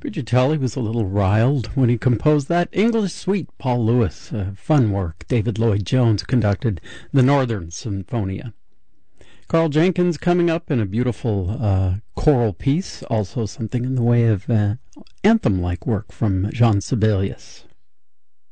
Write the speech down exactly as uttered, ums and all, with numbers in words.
Could you tell he was a little riled when he composed that? English Suite, Paul Lewis. Uh, fun work. David Lloyd Jones conducted the Northern Symphonia. Carl Jenkins coming up in a beautiful uh, choral piece. Also something in the way of uh, anthem-like work from Jean Sibelius.